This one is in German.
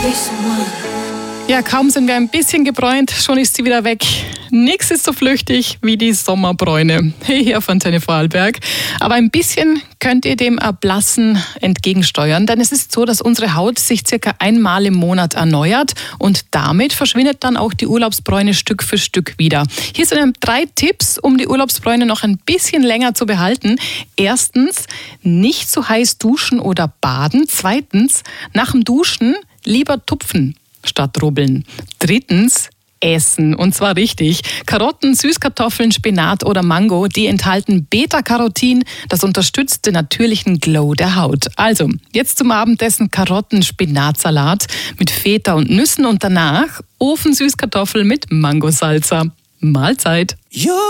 Ja, kaum sind wir ein bisschen gebräunt, schon ist sie wieder weg. Nix ist so flüchtig wie die Sommerbräune. Hier auf Antenne Vorarlberg. Aber ein bisschen könnt ihr dem Erblassen entgegensteuern, denn es ist so, dass unsere Haut sich circa einmal im Monat erneuert und damit verschwindet dann auch die Urlaubsbräune Stück für Stück wieder. Hier sind 3 Tipps, um die Urlaubsbräune noch ein bisschen länger zu behalten. Erstens, nicht zu heiß duschen oder baden. Zweitens, nach dem Duschen lieber tupfen statt rubbeln. Drittens, essen. Und zwar richtig. Karotten, Süßkartoffeln, Spinat oder Mango, die enthalten Beta-Carotin. Das unterstützt den natürlichen Glow der Haut. Also, jetzt zum Abendessen Karotten-Spinatsalat mit Feta und Nüssen und danach Ofensüßkartoffel mit Mangosalsa. Mahlzeit!